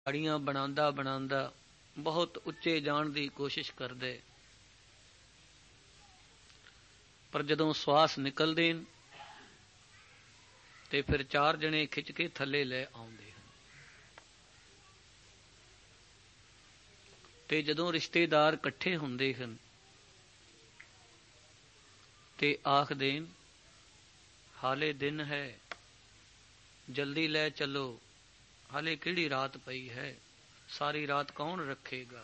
ਪਹਾੜੀਆਂ ਬਣਾਉਂਦਾ ਬਣਾਉਂਦਾ ਬਹੁਤ ਉੱਚੇ ਜਾਣ ਦੀ ਕੋਸ਼ਿਸ਼ ਕਰਦੇ, ਪਰ ਜਦੋਂ ਸਵਾਸ ਨਿਕਲਦੇ ਨੇ ਤੇ ਫਿਰ ਚਾਰ ਜਣੇ ਖਿੱਚ ਕੇ ਥੱਲੇ ਲੈ ਆਉਂਦੇ ਹਨ। ਤੇ ਜਦੋਂ ਰਿਸ਼ਤੇਦਾਰ ਇਕੱਠੇ ਹੁੰਦੇ ਹਨ ਤੇ ਆਖਦੇ ਨੇ, ਹਾਲੇ ਦਿਨ ਹੈ, ਜਲਦੀ ਲੈ ਚੱਲੋ, ਹਾਲੇ ਕਿਹੜੀ ਰਾਤ ਪਈ ਹੈ, ਸਾਰੀ ਰਾਤ ਕੌਣ ਰੱਖੇਗਾ।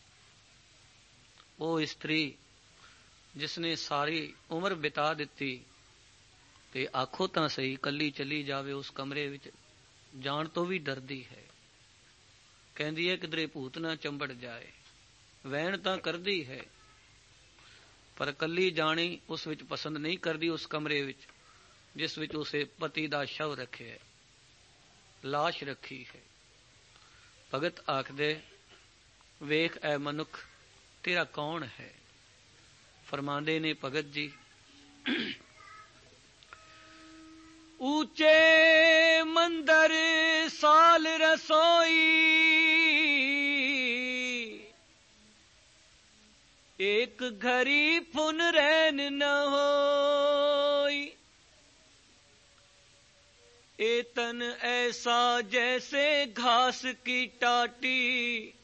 ਉਹ ਇਸਤਰੀ ਜਿਸਨੇ ਸਾਰੀ ਉਮਰ ਬਿਤਾ ਦਿੱਤੀ ਤੇ ਆਖੋ ਤਾਂ ਸਹੀ ਇਕੱਲੀ ਚਲੀ ਜਾਵੇ, ਉਸ ਕਮਰੇ ਵਿੱਚ ਜਾਣ ਤੋਂ ਵੀ ਡਰਦੀ ਹੈ। ਕਹਿੰਦੀ ਹੈ ਕਿਧਰੇ ਭੂਤ ਨਾ ਚੰਬੜ ਜਾਏ। ਵਹਿਣ ਤਾਂ ਕਰਦੀ ਹੈ ਪਰ ਇਕੱਲੀ ਜਾਣੀ ਉਸ ਵਿੱਚ ਪਸੰਦ ਨਹੀਂ ਕਰਦੀ, ਉਸ ਕਮਰੇ ਵਿੱਚ ਜਿਸ ਵਿੱਚ ਉਸੇ ਪਤੀ ਦਾ ਸ਼ਵ ਰੱਖਿਆ, ਲਾਸ਼ ਰੱਖੀ ਹੈ। ਭਗਤ ਆਖਦੇ, ਵੇਖ ਐ ਮਨੁੱਖ ਤੇਰਾ ਕੌਣ ਹੈ। ਫਰਮਾਉਂਦੇ ਨੇ ਭਗਤ ਜੀ, ਊਚੇ ਮੰਦਰ ਸਾਲ ਰਸੋਈ, एक घड़ी फुन रैन न होई, ए तन ऐसा जैसे घास की टाटी,